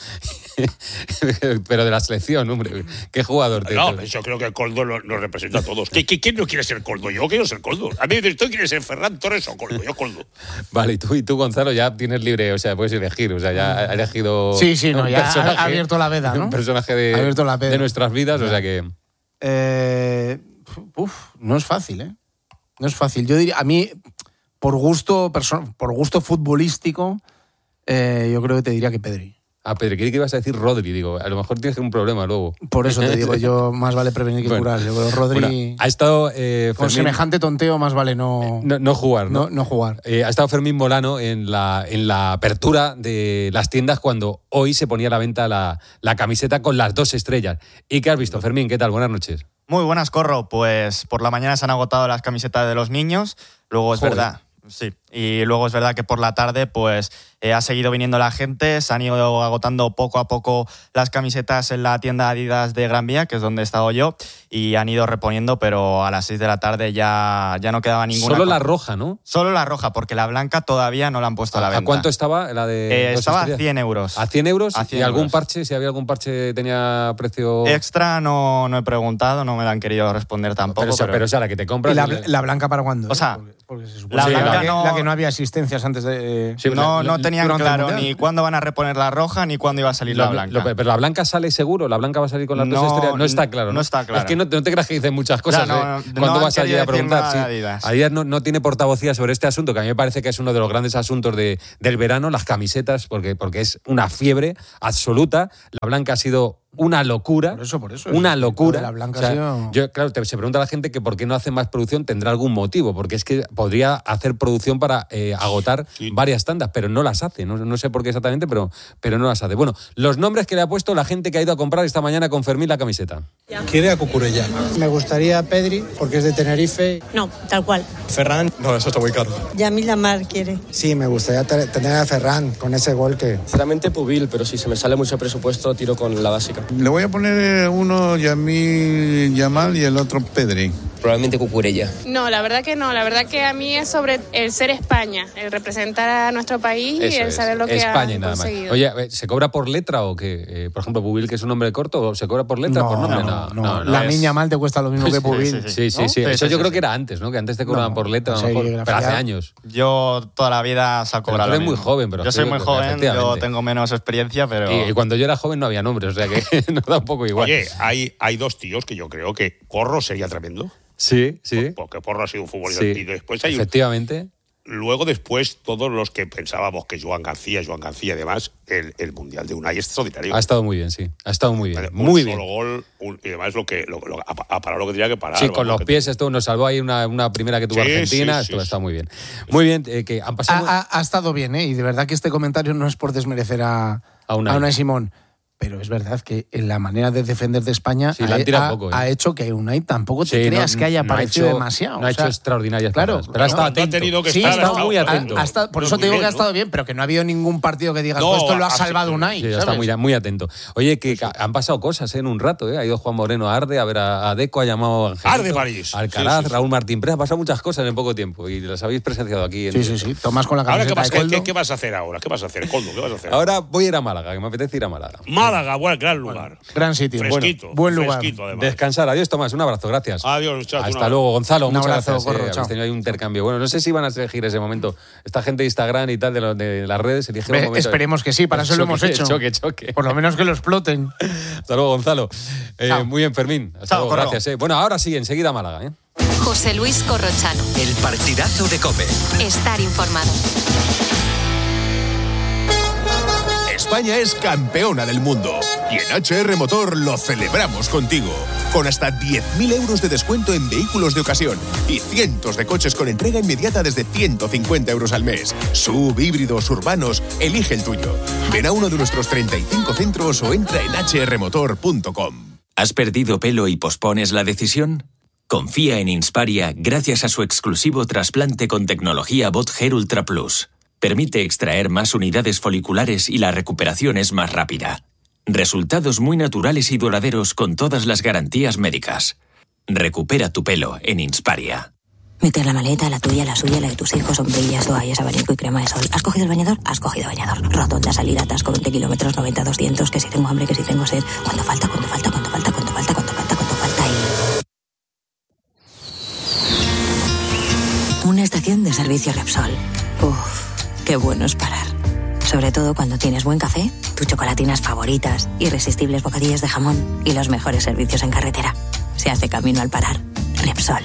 Pero de la selección, hombre. ¿Qué jugador te No, yo creo que Coldo nos lo representa a todos. ¿Qué, qué, ¿Quién no quiere ser Coldo? Yo quiero ser Coldo. A mí me dices, ¿tú quieres ser Ferran Torres o Coldo? Yo Coldo. Vale, y tú, y tú, Gonzalo, ya tienes libre, o sea, puedes elegir, o sea, ya has elegido. Sí, sí, no, ya ha abierto la veda, ¿no? Un personaje de, ha abierto la veda. de nuestras vidas, o sea que. Eh, uf, no es fácil, ¿eh? No es fácil. Yo diría, a mí, por gusto, perso- por gusto futbolístico, eh, yo creo que te diría que Pedri. Ah, Pedri, creí que ibas a decir Rodri, digo, a lo mejor tienes un problema luego. Por eso te digo, yo más vale prevenir que Bueno, curar. Yo creo Rodri, bueno, ha estado eh, con Fermín- semejante tonteo, más vale no, no, no jugar, ¿no? no, no jugar. Eh, ha estado Fermín Molano en la, en la apertura de las tiendas cuando hoy se ponía a la venta la, la camiseta con las dos estrellas. ¿Y qué has visto, Fermín? ¿Qué tal? Buenas noches. Muy buenas, Corro. Pues por la mañana se han agotado las camisetas de los niños. Luego es Joder. verdad. Sí, y luego es verdad que por la tarde pues eh, ha seguido viniendo la gente, se han ido agotando poco a poco las camisetas en la tienda Adidas de Gran Vía, que es donde he estado yo, y han ido reponiendo, pero a las seis de la tarde ya, ya no quedaba ninguna. Solo la roja, ¿no? Solo la roja, porque la blanca todavía no la han puesto a la venta. ¿A cuánto estaba la de Eh, dos estaba estrellas? a cien euros. ¿A cien euros? A cien ¿Y algún euros. parche? Si había algún parche tenía precio... Extra no, no he preguntado, no me la han querido responder tampoco. Pero, esa- pero, o sea, la que te compras... ¿Y la, el- la blanca para cuándo? O sea, Porque- porque se supone la que blanca que- no- la que no había asistencias antes de... Sí, no, la- no tenían durante el claro Mundial. ni cuándo van a reponer la roja ni cuándo iba a salir Lo- la blanca. lo- pero la blanca sale seguro, la blanca va a salir con las dos No, estrellas. No está claro, ¿no? no está claro. Es que no, no te creas que dicen muchas cosas. Ya, no, ¿eh? no Cuando han vas allí querido a decir preguntar. nada Sí. de Adidas. Adidas no, no tiene portavocía sobre este asunto, que a mí me parece que es uno de los grandes asuntos de, del verano, las camisetas, porque, porque es una fiebre absoluta. La blanca ha sido una locura. Por eso, por eso. Una Es- locura. La blanca O sea, ha sido... yo, claro, te- se pregunta a la gente que por qué no hace más producción, tendrá algún motivo, porque es que podría hacer producción para eh, agotar Sí. varias tandas, pero no las hace. No, no sé por qué exactamente, pero, pero no las hace. Bueno, los nombres que le ha puesto la gente que ha ido a comprar esta mañana con Fermín la camiseta. Quiere a Cucurella. Me gustaría Pedri, porque es de Tenerife. No, tal cual. Ferran, no, eso está muy caro. Yamil Lamar quiere. Sí, me gustaría te- tener a Ferran con ese gol que... Sinceramente Pubil, pero si se me sale mucho presupuesto, tiro con la básica. Le voy a poner uno Yamil Yamal y el otro Pedri. Probablemente Cucurella. No, la verdad que no. La verdad que a mí es sobre el ser España, el representar a nuestro país y Eso el es. saber lo que España y ha nada más. conseguido. Oye, ¿se cobra por letra o qué? Eh, por ejemplo, Pubil, que es un nombre corto, ¿o se cobra por letra o por nombre? No, no, la niña mal te cuesta lo mismo que Pubil. Sí, sí, ¿no? sí. Eso sí, yo sí, creo sí. que era antes, ¿no? Que antes te cobraban No, por letra, a lo sí, mejor, grafía. pero hace años. Yo toda la vida se ha Pero cobrado tú lo eres muy mismo. joven, pero Yo soy sí, muy joven, yo efectivamente. tengo menos experiencia, pero... Y, y cuando yo era joven no había nombres, o sea que nos da un poco igual. Oye, hay, hay dos tíos que yo creo que Porro sería tremendo. Sí, sí. Porque Porro ha sido un futbolista. Sí. Y después hay un- Efectivamente. Luego después todos los que pensábamos que Joan García, Joan García y demás, el, el Mundial de Unai es extraordinario. Ha estado muy bien, sí. Ha estado muy bien. Vale, Muy un bien. solo gol un- y además lo que lo, lo- a, a parar lo que tenía que parar. Sí, con vamos, los que- pies esto nos salvó ahí una, una primera que tuvo Sí, Argentina. sí, esto sí, está sí. muy bien. Muy bien, eh, que han pasado... Ha, ha- ha estado bien, ¿eh? Y de verdad que este comentario no es por desmerecer a, A Unai. a Unai Simón. pero es verdad que la manera de defender de España sí, ha, ha, poco, ¿eh? ha hecho que Unai tampoco te sí, creas no, que haya aparecido no ha hecho, demasiado. No ha o sea, hecho extraordinarias claro, cosas, pero ha estado atento. Ha tenido que sí, estar, ha estado estado, muy atento. Ha, ha estado, por no, eso te digo bien, que ha ¿no? estado bien, pero que no ha habido ningún partido que digas, no, pues esto lo ha así, salvado Unai. Sí, está muy, muy atento. Oye, que sí, sí. han pasado cosas ¿eh? en un rato. ¿eh? Ha ido Juan Moreno a Arde a ver a, a Deco, ha llamado a Angelito, Arde París. Alcaraz, sí, sí, Raúl Martín Pérez. Ha pasado muchas cosas en poco tiempo y las habéis presenciado aquí. En sí, sí, sí. Tomás con la camiseta ahora, ¿qué vas, de Coldo. ¿qué, ¿qué vas a hacer ahora? ¿Qué vas a hacer, Coldo? ¿Qué vas a hacer? Ahora voy a ir a Málaga, que me apetece ir a Málaga. Málaga, buen gran lugar. Bueno, gran sitio. Fresquito. Bueno, buen lugar. Fresquito, además. Descansar. Adiós, Tomás. Un abrazo. Gracias. Adiós, chao. Hasta luego, Gonzalo. Un muchas abrazo, gracias. Corro, eh, chao. habéis tenido ahí un intercambio. Bueno, no sé si van a elegir ese momento. Esta gente de Instagram y tal, de, lo, de las redes, eligieron un momento. Esperemos que sí, para eso choque, lo hemos hecho. Choque, choque. Por lo menos que lo exploten. Hasta luego, Gonzalo. Eh, muy bien, Fermín. Hasta chao, luego. Corro. Gracias. Eh. Bueno, ahora sí, enseguida Málaga. ¿eh? José Luis Corrochano. El partidazo de COPE. Estar informado. España es campeona del mundo y en H R Motor lo celebramos contigo. Con hasta diez mil euros de descuento en vehículos de ocasión y cientos de coches con entrega inmediata desde ciento cincuenta euros al mes. Sub, híbridos, urbanos, elige el tuyo. Ven a uno de nuestros treinta y cinco centros o entra en h r motor punto com. ¿Has perdido pelo y pospones la decisión? Confía en Insparia gracias a su exclusivo trasplante con tecnología BotHair Ultra Plus. Permite extraer más unidades foliculares y la recuperación es más rápida. Resultados muy naturales y duraderos con todas las garantías médicas. Recupera tu pelo en Insparia. Meter la maleta, la tuya, la suya, la de tus hijos, sombrillas, toallas, abanico y crema de sol. ¿Has cogido el bañador? Has cogido bañador. Rotonda, salida, atasco, veinte kilómetros, noventa, doscientos, que si tengo hambre, que si tengo sed. ¿Cuánto falta? ¿Cuánto falta? ¿Cuánto falta? ¿Cuánto falta? ¿Cuánto falta? ¿Cuánto falta? Y... Una estación de servicio Repsol. Uff, qué bueno es parar. Sobre todo cuando tienes buen café, tus chocolatinas favoritas, irresistibles bocadillas de jamón y los mejores servicios en carretera. Se hace camino al parar. Repsol.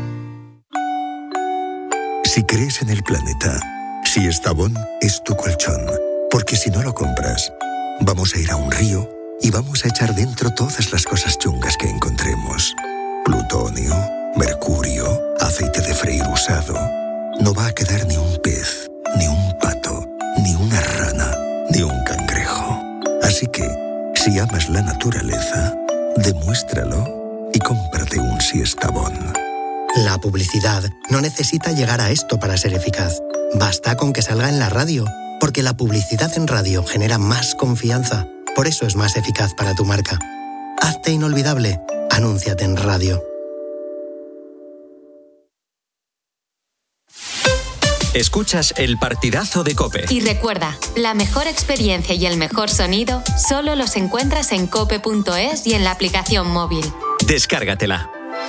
Si crees en el planeta, Siestabón es tu colchón. Porque si no lo compras, vamos a ir a un río y vamos a echar dentro todas las cosas chungas que encontremos. Plutonio, mercurio, aceite de freír usado. No va a quedar ni un pez, ni un pato, ni una rana, ni un cangrejo. Así que, si amas la naturaleza, demuéstralo y cómprate un Siestabón. La publicidad no necesita llegar a esto para ser eficaz. Basta con que salga en la radio, porque la publicidad en radio genera más confianza. Por eso es más eficaz para tu marca. Hazte inolvidable. Anúnciate en radio. Escuchas el partidazo de COPE. Y recuerda, la mejor experiencia y el mejor sonido solo los encuentras en cope punto es y en la aplicación móvil. Descárgatela.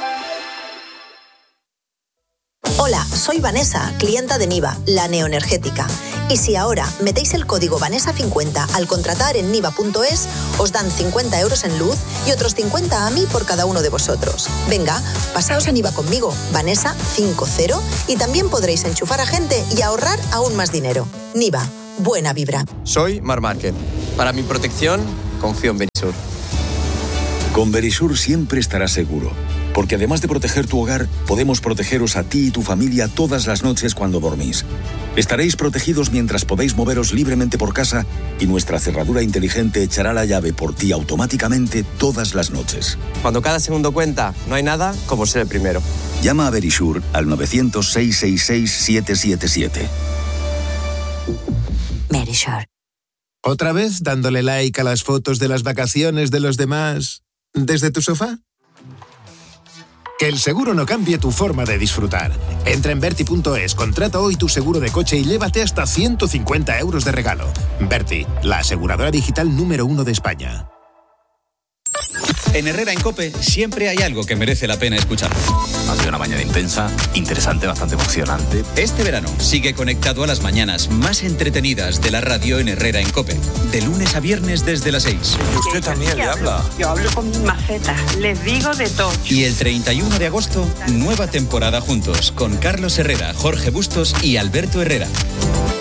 Hola, soy Vanessa, clienta de Niva, la neoenergética. Y si ahora metéis el código Vanessa cincuenta al contratar en niva punto es, os dan cincuenta euros en luz y otros cincuenta a mí por cada uno de vosotros. Venga, pasaos a Niva conmigo, Vanessa cincuenta, y también podréis enchufar a gente y ahorrar aún más dinero. Niva, buena vibra. Soy Mar Márquez. Para mi protección, confío en Verisur. Con Verisur siempre estarás seguro. Porque además de proteger tu hogar, podemos protegeros a ti y tu familia todas las noches cuando dormís. Estaréis protegidos mientras podéis moveros libremente por casa y nuestra cerradura inteligente echará la llave por ti automáticamente todas las noches. Cuando cada segundo cuenta, no hay nada como ser el primero. Llama a Verisur al nueve cero cero, seis seis seis, siete siete siete. Verisur. ¿Otra vez dándole like a las fotos de las vacaciones de los demás desde tu sofá? Que el seguro no cambie tu forma de disfrutar. Entra en Berti punto es, contrata hoy tu seguro de coche y llévate hasta ciento cincuenta euros de regalo. Berti, la aseguradora digital número uno de España. En Herrera en COPE siempre hay algo que merece la pena escuchar. Ha sido una mañana intensa, interesante, bastante emocionante. Este verano sigue conectado a las mañanas más entretenidas de la radio en Herrera en COPE. De lunes a viernes desde las seis. Y usted también le habla. Yo hablo con mis macetas, les digo de todo. Y el treinta y uno de agosto, nueva temporada juntos con Carlos Herrera, Jorge Bustos y Alberto Herrera.